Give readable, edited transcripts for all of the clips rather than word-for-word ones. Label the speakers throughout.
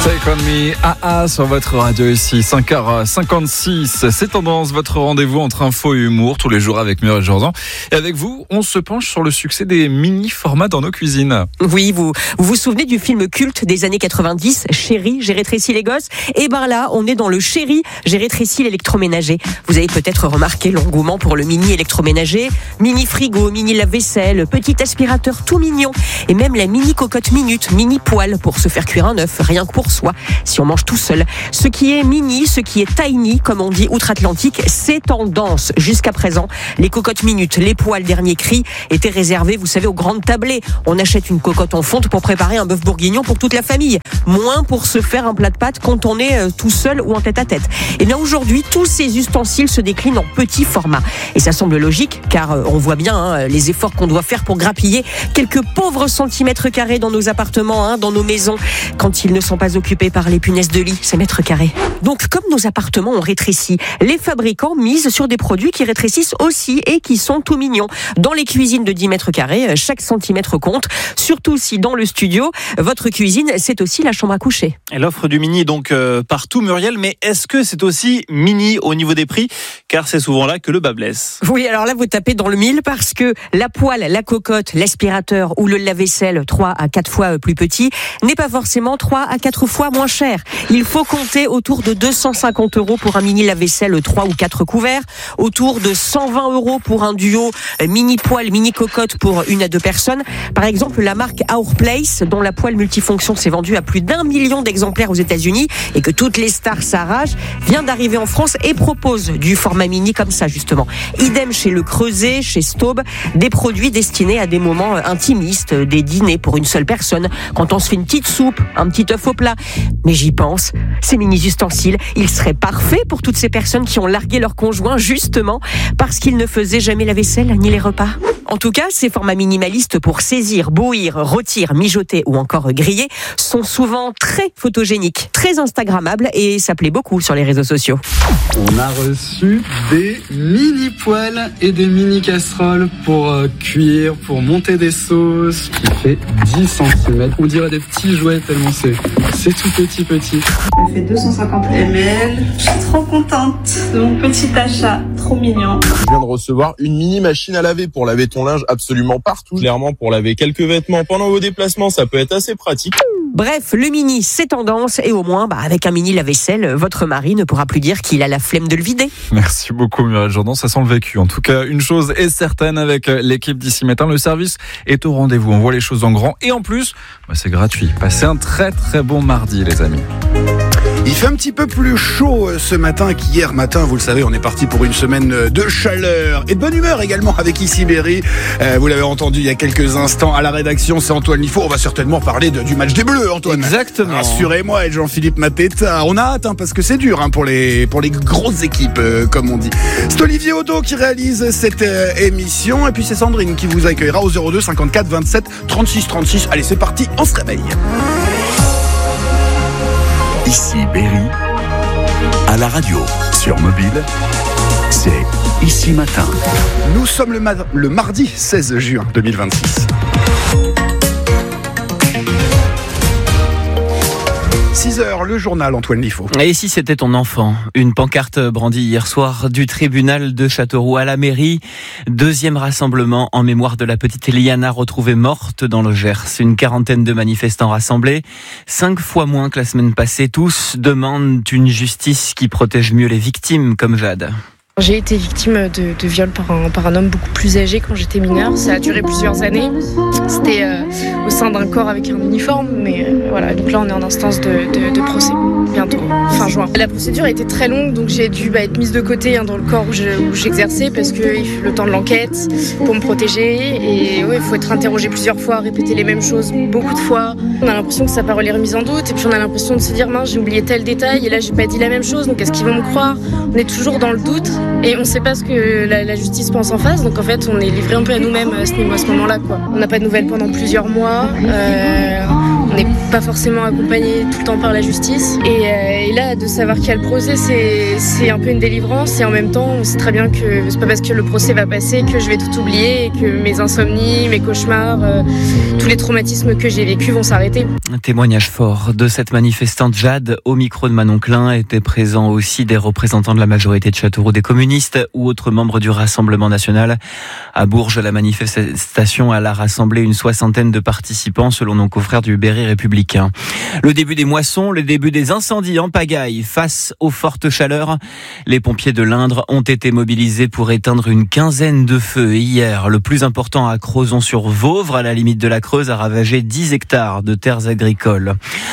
Speaker 1: Take On Me, AA sur votre radio ici, 5h56. C'est Tendance, votre rendez-vous entre info et humour, tous les jours avec Muriel Jourdan. Et avec vous, on se penche sur le succès des mini-formats dans nos cuisines.
Speaker 2: Oui, vous vous souvenez du film culte des années 90, Chérie, j'ai rétréci les gosses? Et ben là, on est dans le Chérie, j'ai rétréci l'électroménager. Vous avez peut-être remarqué l'engouement pour le mini électroménager, mini frigo, mini lave-vaisselle, petit aspirateur tout mignon, et même la mini cocotte minute, mini poêle pour se faire cuire un œuf, rien que pour soi, si on mange tout seul. Ce qui est mini, ce qui est tiny, comme on dit outre-Atlantique, c'est tendance. Jusqu'à présent, les cocottes minutes, les poêles dernier cri, étaient réservés, vous savez, aux grandes tablées. On achète une cocotte en fonte pour préparer un bœuf bourguignon pour toute la famille. Moins pour se faire un plat de pâtes quand on est tout seul ou en tête-à-tête. Et bien aujourd'hui, tous ces ustensiles se déclinent en petits formats. Et ça semble logique, car on voit bien les efforts qu'on doit faire pour grappiller quelques pauvres centimètres carrés dans nos appartements, dans nos maisons, quand ils ne sont pas occupés par les punaises de lit, ces mètres carrés. Donc, comme nos appartements ont rétréci, les fabricants misent sur des produits qui rétrécissent aussi et qui sont tout mignons. Dans les cuisines de 10 mètres carrés, chaque centimètre compte, surtout si dans le studio, votre cuisine, c'est aussi la chambre à coucher.
Speaker 3: Et l'offre du mini est donc partout, Muriel, mais est-ce que c'est aussi mini au niveau des prix? Car c'est souvent là que le bas blesse.
Speaker 2: Oui, alors là, vous tapez dans le mille parce que la poêle, la cocotte, l'aspirateur ou le lave-vaisselle 3 à 4 fois plus petit n'est pas forcément 3 à 4 fois moins cher. Il faut compter autour de 250 € pour un mini lave-vaisselle 3 ou 4 couverts, autour de 120 € pour un duo mini poêle, mini cocotte pour 1 à 2 personnes. Par exemple, la marque Our Place, dont la poêle multifonction s'est vendue à plus d'1 million d'exemplaires aux États-Unis et que toutes les stars s'arrachent, vient d'arriver en France et propose du format mini comme ça, justement. Idem chez Le Creuset, chez Staub, des produits destinés à des moments intimistes, des dîners pour une seule personne, quand on se fait une petite soupe, un petit œuf au plat. Mais j'y pense, ces mini-ustensiles, ils seraient parfaits pour toutes ces personnes qui ont largué leur conjoint justement parce qu'ils ne faisaient jamais la vaisselle ni les repas. En tout cas, ces formats minimalistes pour saisir, bouillir, rôtir, mijoter ou encore griller sont souvent très photogéniques, très instagrammables et ça plaît beaucoup sur les réseaux sociaux.
Speaker 4: On a reçu des mini poêles et des mini casseroles pour cuire, pour monter des sauces, qui fait 10 cm. On dirait des petits jouets tellement c'est tout petit.
Speaker 5: Ça fait 250 ml. Je suis trop contente de mon petit achat, trop mignon.
Speaker 6: Je viens de recevoir une mini machine à laver pour laver ton linge absolument partout. Clairement, pour laver quelques vêtements pendant vos déplacements, ça peut être assez pratique.
Speaker 2: Bref, le mini, c'est tendance et au moins, avec un mini lave-vaisselle, votre mari ne pourra plus dire qu'il a la flemme de le vider.
Speaker 1: Merci beaucoup Muriel Jourdan, ça sent le vécu. En tout cas, une chose est certaine avec l'équipe d'ici matin, le service est au rendez-vous. On voit les choses en grand et en plus, c'est gratuit. Passez un très très bon mardi les amis.
Speaker 7: Il fait un petit peu plus chaud ce matin qu'hier matin. Vous le savez, on est parti pour une semaine de chaleur et de bonne humeur également avec Ici Berry. Vous l'avez entendu il y a quelques instants à la rédaction, c'est Antoine Liffaut. On va certainement parler du match des Bleus, Antoine.
Speaker 3: Exactement.
Speaker 7: Rassurez-moi et Jean-Philippe Mateta. On a hâte parce que c'est dur pour les grosses équipes, comme on dit. C'est Olivier Odo qui réalise cette émission et puis c'est Sandrine qui vous accueillera au 02 54 27 36 36. Allez, c'est parti, on se réveille.
Speaker 8: Ici Berry, à la radio, sur mobile, c'est Ici Matin.
Speaker 7: Nous sommes le mardi 16 juin 2026. 6h, le journal Antoine Liffaut.
Speaker 3: Et si c'était ton enfant? Une pancarte brandie hier soir du tribunal de Châteauroux à la mairie. 2e rassemblement en mémoire de la petite Liana retrouvée morte dans le Gers. Une quarantaine de manifestants rassemblés. 5 fois moins que la semaine passée. Tous demandent une justice qui protège mieux les victimes comme Jade.
Speaker 9: J'ai été victime de viol par un homme beaucoup plus âgé quand j'étais mineure. Ça a duré plusieurs années. C'était au sein d'un corps avec un uniforme. Mais voilà, donc là on est en instance de procès, bientôt, fin juin. La procédure a été très longue, donc j'ai dû être mise de côté dans le corps où j'exerçais parce que le temps de l'enquête, pour me protéger. Et il faut être interrogé plusieurs fois, répéter les mêmes choses beaucoup de fois. On a l'impression que sa parole est remise en doute. Et puis on a l'impression de se dire, mince, j'ai oublié tel détail. Et là j'ai pas dit la même chose, donc est-ce qu'ils vont me croire? On est toujours dans le doute. Et on ne sait pas ce que la justice pense en face, donc en fait on est livré un peu à nous-mêmes à ce moment-là, quoi. On n'a pas de nouvelles pendant plusieurs mois, on n'est pas forcément accompagné tout le temps par la justice. Et là, de savoir qu'il y a le procès, c'est un peu une délivrance. Et en même temps, on sait très bien que c'est pas parce que le procès va passer que je vais tout oublier et que mes insomnies, mes cauchemars, tous les traumatismes que j'ai vécus vont s'arrêter.
Speaker 3: Un témoignage fort de cette manifestante Jade. Au micro de Manon Klein étaient présents aussi des représentants de la majorité de Châteauroux, des communistes ou autres membres du Rassemblement national. À Bourges, la manifestation a rassemblé une 60aine de participants selon nos confrères du Berry républicain. Le début des moissons, le début des incendies en pagaille face aux fortes chaleurs. Les pompiers de l'Indre ont été mobilisés pour éteindre une quinzaine de feux. Hier, le plus important à Crozon-sur-Vauvre, à la limite de la Creuse, a ravagé 10 hectares de terres agricoles.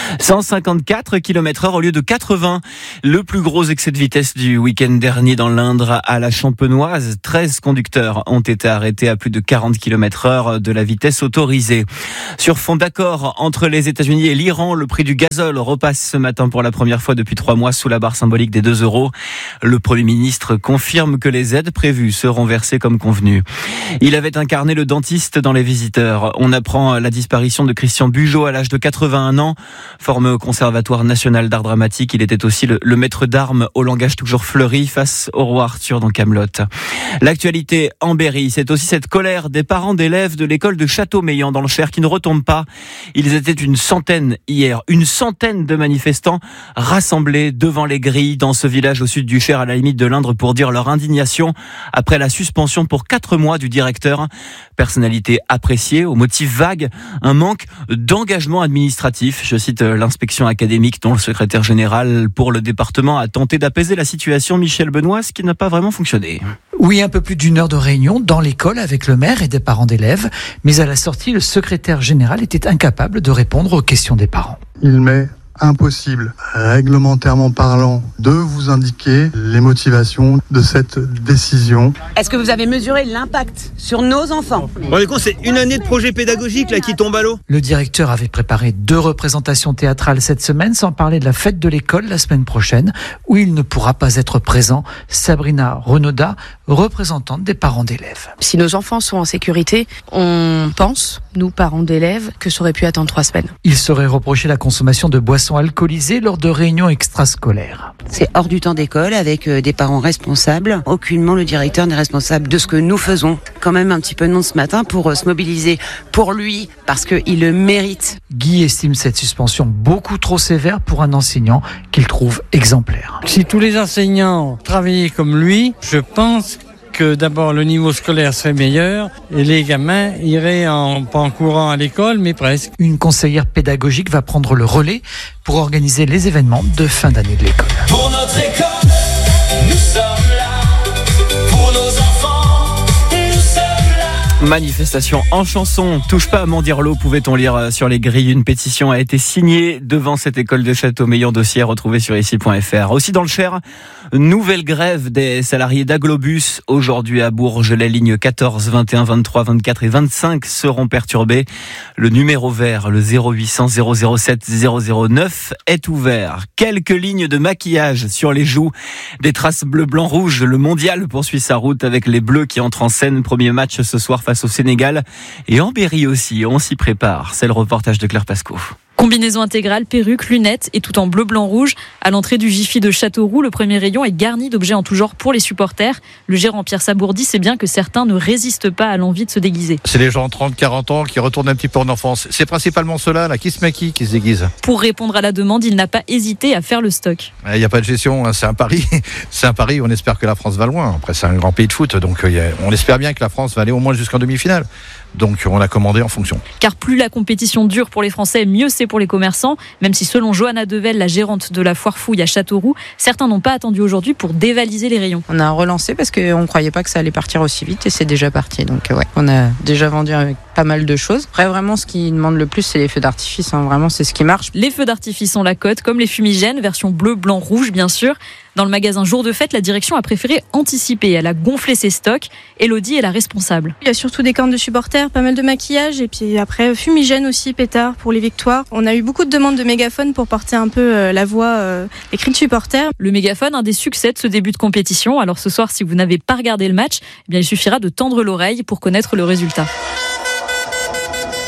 Speaker 3: 154 km/h au lieu de 80. Le plus gros excès de vitesse du week-end dernier dans l'Indre à la Champenoise. 13 conducteurs ont été arrêtés à plus de 40 km/h de la vitesse autorisée. Sur fond d'accord entre les États-Unis et l'Iran, le prix du gazole repasse ce matin pour la première fois depuis 3 mois sous la barre symbolique des 2 €. Le Premier ministre confirme que les aides prévues seront versées comme convenu. Il avait incarné le dentiste dans Les Visiteurs. On apprend la disparition de Christian Bugeaud à l'âge de 81 ans. Formé au Conservatoire national d'art dramatique, il était aussi le maître d'armes au langage toujours fleuri face au roi Arthur dans Kaamelott. L'actualité en Berry, c'est aussi cette colère des parents d'élèves de l'école de Châteaumeillan dans le Cher qui ne retombe pas. Ils étaient une centaine hier, une centaine de manifestants rassemblés devant les grilles dans ce village au sud du Cher à la limite de l'Indre pour dire leur indignation après la suspension pour 4 mois du directeur. Personnalité appréciée, au motif vague, un manque d'engagement administratif. Je cite l'inspection académique dont le secrétaire général pour le département a tenté d'apaiser la situation, Michel Benoît, ce qui n'a pas vraiment fonctionné.
Speaker 10: Oui, un peu plus d'1 heure de réunion dans l'école avec le maire et des parents d'élèves. Mais à la sortie, le secrétaire général était incapable de répondre aux questions des parents.
Speaker 11: Il m'est impossible, réglementairement parlant, de vous indiquer les motivations de cette décision.
Speaker 12: Est-ce que vous avez mesuré l'impact sur nos enfants ?
Speaker 13: C'est une année de projet pédagogique là qui tombe à l'eau.
Speaker 10: Le directeur avait préparé 2 représentations théâtrales cette semaine, sans parler de la fête de l'école la semaine prochaine, où il ne pourra pas être présent. Sabrina Renaudat, représentante des parents d'élèves.
Speaker 14: Si nos enfants sont en sécurité, on pense, nous parents d'élèves, que ça aurait pu attendre 3 semaines.
Speaker 10: Il serait reproché la consommation de boissons alcoolisées lors de réunions extrascolaires.
Speaker 15: C'est hors du temps d'école avec des parents responsables. Aucunement le directeur n'est responsable de ce que nous faisons. Quand même un petit peu de monde ce matin pour se mobiliser pour lui parce qu'il le mérite.
Speaker 10: Guy estime cette suspension beaucoup trop sévère pour un enseignant qu'il trouve exemplaire.
Speaker 16: Si tous les enseignants travaillaient comme lui, je pense que d'abord le niveau scolaire serait meilleur et les gamins iraient pas en courant à l'école, mais presque.
Speaker 10: Une conseillère pédagogique va prendre le relais pour organiser les événements de fin d'année de l'école.
Speaker 17: Pour notre école, nous sommes là. Pour nos enfants, nous sommes là.
Speaker 3: Manifestation en chanson, touche pas à Mandirlo, pouvait-on lire sur les grilles. Une pétition a été signée devant cette école de Châteaumeillan, dossier retrouvé sur ici.fr. Aussi dans le Cher, nouvelle grève des salariés d'Aglobus. Aujourd'hui à Bourges, les lignes 14, 21, 23, 24 et 25 seront perturbées. Le numéro vert, le 0800 007 009, est ouvert. Quelques lignes de maquillage sur les joues, des traces bleu, blanc, rouge. Le mondial poursuit sa route avec les Bleus qui entrent en scène. Premier match ce soir face au Sénégal. Et en Berry aussi, on s'y prépare. C'est le reportage de Claire Pasco.
Speaker 18: Combinaison intégrale, perruque, lunettes et tout en bleu, blanc, rouge. À l'entrée du Jiffy de Châteauroux, le premier rayon est garni d'objets en tout genre pour les supporters. Le gérant Pierre Sabourdi sait bien que certains ne résistent pas à l'envie de se déguiser.
Speaker 19: C'est les gens de 30-40 ans qui retournent un petit peu en enfance. C'est principalement ceux-là là, qui se maquillent, qui se déguisent.
Speaker 18: Pour répondre à la demande, il n'a pas hésité à faire le stock.
Speaker 19: Il n'y a pas de gestion, c'est un pari. C'est un pari, on espère que la France va loin. Après, c'est un grand pays de foot, donc on espère bien que la France va aller au moins jusqu'en demi-finale. Donc on a commandé en fonction.
Speaker 18: Car plus la compétition dure pour les Français, mieux c'est pour les commerçants. Même si selon Johanna Devel, la gérante de la foire fouille à Châteauroux, certains n'ont pas attendu aujourd'hui pour dévaliser les rayons.
Speaker 20: On a relancé parce qu'on ne croyait pas que ça allait partir aussi vite et c'est déjà parti. Donc ouais, on a déjà vendu avec pas mal de choses. Après vraiment ce qui demande le plus c'est les feux d'artifice. Vraiment c'est ce qui marche.
Speaker 18: Les feux d'artifice ont la cote, comme les fumigènes, version bleu, blanc, rouge bien sûr. Dans le magasin Jour de Fête, la direction a préféré anticiper. Elle a gonflé ses stocks. Elodie est la responsable.
Speaker 21: Il y a surtout des cornes de supporters, pas mal de maquillage et puis après fumigène aussi, pétard pour les victoires. On a eu beaucoup de demandes de mégaphone pour porter un peu la voix, les cris de supporters.
Speaker 18: Le mégaphone, un des succès de ce début de compétition. Alors ce soir, si vous n'avez pas regardé le match, eh bien, il suffira de tendre l'oreille pour connaître le résultat.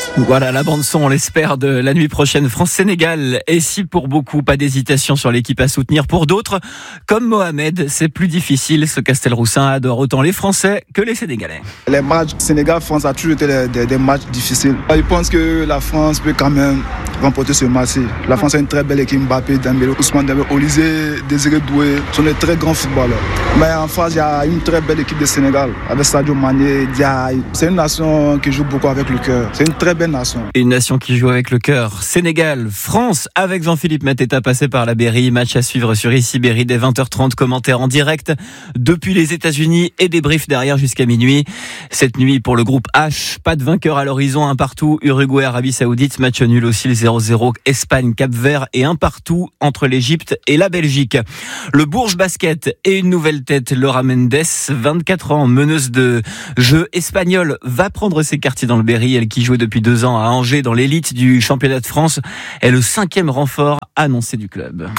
Speaker 3: Voilà la bande-son, on l'espère, de la nuit prochaine France-Sénégal. Et si pour beaucoup, pas d'hésitation sur l'équipe à soutenir, pour d'autres, comme Mohamed, c'est plus difficile. Ce Castelroussin adore autant les Français que les Sénégalais.
Speaker 4: Les matchs Sénégal-France ont toujours été des matchs difficiles. Je pense que la France peut quand même remporter ce match. La France a une très belle équipe, Mbappé, Dembélé, Ousmane Dembélé, Olysée, Désiré Doué, sont des très grands footballeurs. Mais en face, il y a une très belle équipe de Sénégal, avec Sadio Mané, Diaye. C'est une nation qui joue beaucoup avec le cœur. C'est une très belle nation.
Speaker 3: Une nation qui joue avec le cœur. Sénégal, France, avec Jean-Philippe Mateta passé par la Berry. Match à suivre sur Ici Berry dès 20h30. Commentaire en direct depuis les États-Unis et débrief derrière jusqu'à minuit. Cette nuit pour le groupe H, pas de vainqueur à l'horizon, un partout. Uruguay, Arabie Saoudite, match nul aussi, le 0-0. Espagne, Cap-Vert et un partout entre l'Égypte et la Belgique. Le Bourges Basket et une nouvelle tête, Laura Mendes, 24 ans, meneuse de jeu espagnole, va prendre ses quartiers dans le Berry. Elle qui jouait depuis 2 ans à Angers dans l'élite du championnat de France est le 5e renfort annoncé du club.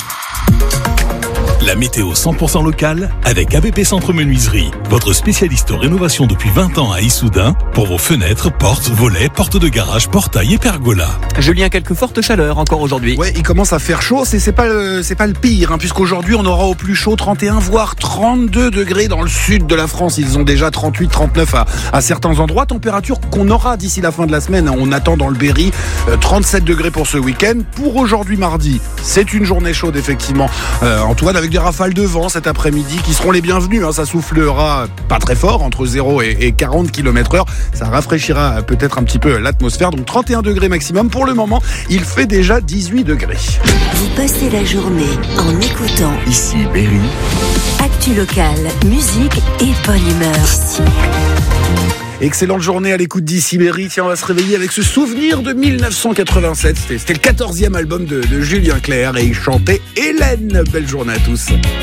Speaker 8: La météo 100% locale avec ABP Centre Menuiserie, votre spécialiste rénovation depuis 20 ans à Issoudun pour vos fenêtres, portes, volets, portes de garage, portails et pergolas.
Speaker 3: Julien, quelques fortes chaleurs encore aujourd'hui.
Speaker 7: Ouais, il commence à faire chaud, c'est pas le pire, puisqu'aujourd'hui on aura au plus chaud 31 voire 32 degrés dans le sud de la France. Ils ont déjà 38, 39 à certains endroits. Température qu'on aura d'ici la fin de la semaine. On attend dans le Berry 37 degrés pour ce week-end. Pour aujourd'hui mardi, c'est une journée chaude effectivement. Antoine, avec des rafales de vent cet après-midi qui seront les bienvenues. Ça soufflera pas très fort, entre 0 et 40 km/h. Ça rafraîchira peut-être un petit peu l'atmosphère. Donc 31 degrés maximum. Pour le moment, il fait déjà 18 degrés.
Speaker 22: Vous passez la journée en écoutant
Speaker 8: Ici Berry.
Speaker 22: Actu locale, musique et bonne humeur. Ici.
Speaker 7: Excellente journée à l'écoute d'Ici Berry. Tiens, on va se réveiller avec ce souvenir de 1987. C'était le 14e album de Julien Clerc et il chantait Hélène. Belle journée à tous.